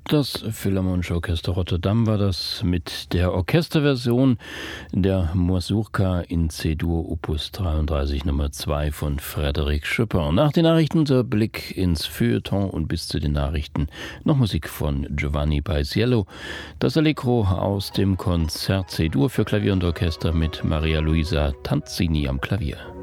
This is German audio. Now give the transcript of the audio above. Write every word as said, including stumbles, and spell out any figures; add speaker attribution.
Speaker 1: Das Philharmonische Orchester Rotterdam war das mit der Orchesterversion der Mazurka in C-Dur Opus dreiunddreißig Nummer zwei von Frédéric Chopin. Nach den Nachrichten unser Blick ins Feuilleton und bis zu den Nachrichten noch Musik von Giovanni Paisiello. Das Allegro aus dem Konzert C-Dur für Klavier und Orchester mit Maria Luisa Tanzini am Klavier.